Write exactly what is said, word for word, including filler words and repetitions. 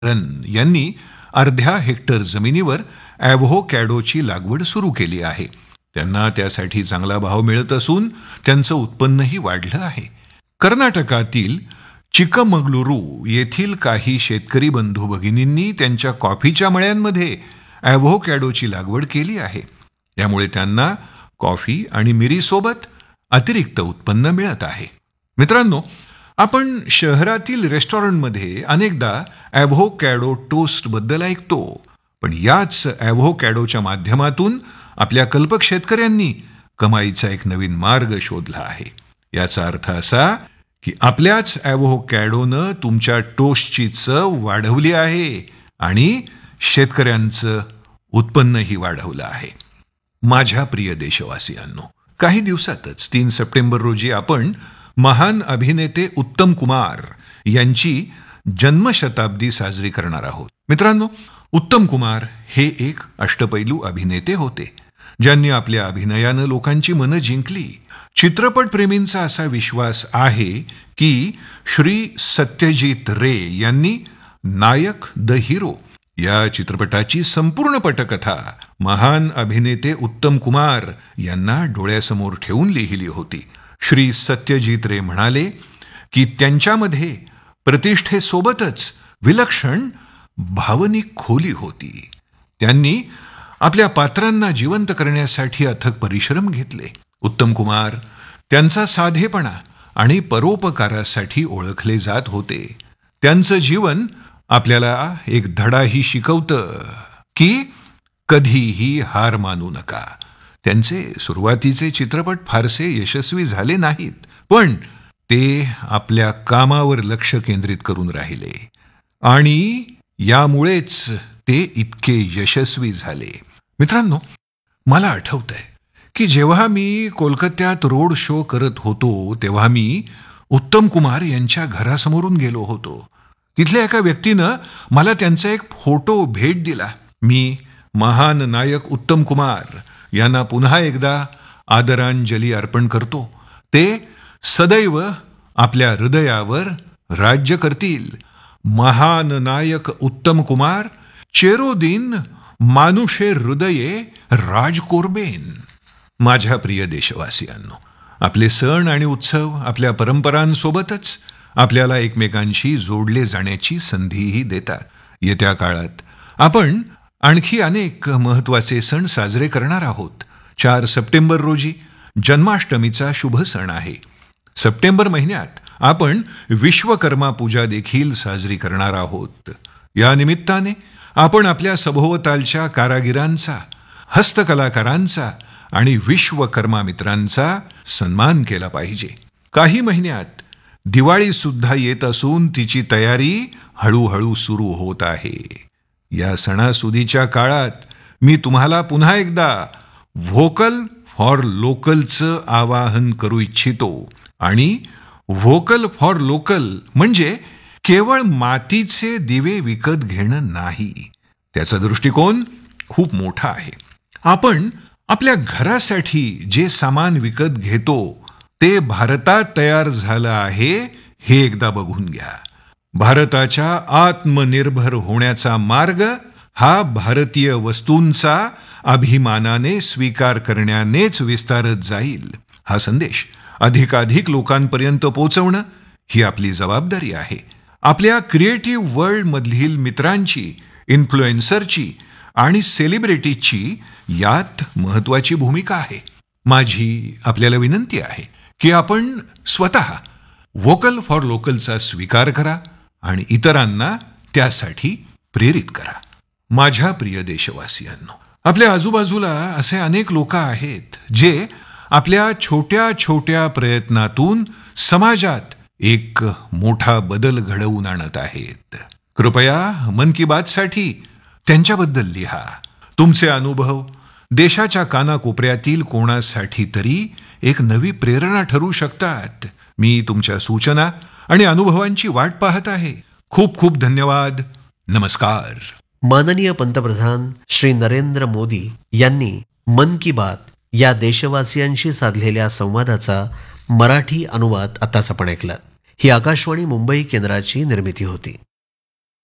Run यांनी अर्ध्या hectare जमिनीवर ॲव्होकॅडोची लागवड सुरू केली आहे. त्यांना त्यासाठी चांगला भाव मिळत असून त्यांचं उत्पन्नही वाढलं आहे. कर्नाटकातील चिकमगलुरू येथील काही शेतकरी बंधू भगिनींनी त्यांच्या कॉफीच्या मळ्यांमध्ये ॲव्होकॅडोची लागवड केली आहे. यामुळे त्यांना कॉफी आणि मिरीसोबत अतिरिक्त उत्पन्न मिळत आहे. मित्रांनो, आपण शहरातील रेस्टॉरंटमध्ये अनेकदा ॲव्होकॅडो टोस्ट बद्दल ऐकतो, पण याच ॲव्होकॅडोच्या माध्यमातून आपल्या कल्पक शेतकऱ्यांनी कमाईचा एक नवीन मार्ग शोधला आहे. याचा अर्थ असा की आपल्याच ॲव्होकॅडोनं तुमच्या टोस्टची चव वाढवली आहे आणि शेतकऱ्यांचं उत्पन्नही वाढवलं आहे. माझ्या प्रिय देशवासियांनो, काही दिवसातच तीन सप्टेंबर रोजी आपण महान अभिनेते उत्तम कुमार यांची जन्मशताब्दी साजरी करणार आहोत. मित्रांनो, उत्तम कुमार हे एक अष्टपैलू अभिनेते होते, ज्यांनी आपल्या अभिनयानं लोकांची मनं जिंकली. चित्रपटप्रेमींचा असा विश्वास आहे की श्री सत्यजित रे यांनी नायक द हिरो या चित्रपटाची संपूर्ण पटकथा महान अभिनेते उत्तम कुमार यांना डोळ्यासमोर ठेवून लिहिली होती. श्री सत्यजित रे म्हणाले की त्यांच्यामध्ये प्रतिष्ठेसोबतच विलक्षण भावनिक खोली होती. त्यांनी आपल्या पात्रांना जिवंत करण्यासाठी अथक परिश्रम घेतले. उत्तम कुमार त्यांचा साधेपणा आणि परोपकारासाठी ओळखले जात होते. त्यांचं जीवन आपल्याला एक धडाही शिकवतं की कधीही हार मानू नका. त्यांचे सुरुवातीचे चित्रपट फारसे यशस्वी झाले नाहीत, पण ते आपल्या कामावर लक्ष केंद्रित करून राहिले आणि यामुळेच ते इतके यशस्वी झाले. मित्रांनो, मला आठवतंय की जेव्हा मी कोलकात्यात रोड शो करत होतो तेव्हा मी उत्तम कुमार यांच्या घरासमोरून गेलो होतो. तिथल्या एका व्यक्तीनं मला त्यांचा एक फोटो भेट दिला. मी महान नायक उत्तम कुमार यांना पुन्हा एकदा आदरांजली अर्पण करतो. ते सदैव आपल्या हृदयावर राज्य करतील. महान नायक उत्तम कुमार चिरोदिन मानुषे हृदये राज कोरबेन. माझ्या प्रिय देशवासियांनो, आपले सण आणि उत्सव आपल्या परंपरांसोबतच आपल्याला एकमेकांशी जोडले जाण्याची संधीही देतात. येत्या काळात आपण आणखी अनेक महत्त्वाचे सण साजरे करणार आहोत. चार सप्टेंबर रोजी जन्माष्टमीचा शुभ सण आहे. सप्टेंबर महिन्यात आपण विश्वकर्मा पूजा देखील साजरी करणार आहोत. या निमित्ताने आपण आपल्या सभोवतालच्या कारागिरांचा, हस्तकलाकारांचा आणि विश्वकर्मा मित्रांचा सन्मान केला पाहिजे. काही महिन्यात दिवाळी सुद्धा येत असून तिची तयारी हळूहळू सुरू होत आहे. या सणासुदीच्या काळात मी तुम्हाला पुन्हा एकदा व्होकल फॉर लोकलचं आवाहन करू इच्छितो. आणि व्होकल फॉर लोकल म्हणजे केवळ मातीचे दिवे विकत घेणं नाही. त्याचा दृष्टिकोन खूप मोठा आहे. आपण आपल्या घरासाठी जे सामान विकत घेतो ते भारतात तयार झालं आहे हे एकदा बघून घ्या. भारताच्या आत्मनिर्भर होण्याचा मार्ग हा भारतीय वस्तूंचा अभिमानाने स्वीकार करण्यानेच विस्तारत जाईल. हा संदेश अधिकाधिक लोकांपर्यंत पोहोचवणं ही आपली जबाबदारी आहे. आपल्या क्रिएटिव्ह वर्ल्ड मधील मित्रांची, इन्फ्लुएन्सरची आणि सेलिब्रिटीची यात महत्वाची भूमिका आहे. माझी आपल्याला विनंती आहे की आपण स्वतः व्होकल फॉर लोकलचा स्वीकार करा आणि इतरांना त्यासाठी प्रेरित करा. माझ्या प्रिय देशवासियांनो, आपल्या आजूबाजूला असे अनेक लोक आहेत जे आपल्या छोट्या छोट्या प्रयत्नातून समाजात एक मोठा बदल घडवून आणत आहेत. कृपया मन की बात साठी त्यांच्याबद्दल लिहा. तुमचे अनुभव देशाच्या कानाकोपऱ्यातील कोणासाठी तरी एक नवी प्रेरणा ठरू शकतात. मी तुमच्या सूचना आणि अनुभवांची वाट पाहत आहे. खूप खूप धन्यवाद. नमस्कार. माननीय पंतप्रधान श्री नरेंद्र मोदी यांनी मन की बात या देशवासियांशी साधलेल्या संवादाचा मराठी अनुवाद आताच आपण ऐकलात. ही आकाशवाणी मुंबई केंद्राची निर्मिती होती.